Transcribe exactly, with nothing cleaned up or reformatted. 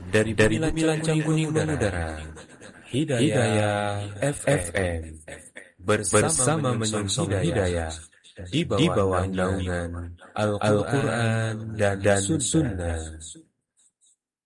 dari dari Bumi Lancang Kuning Mengudara, Hidayah F M bersama menyongsong hidayah di bawah naungan Al-Quran dan, dan Sunnah.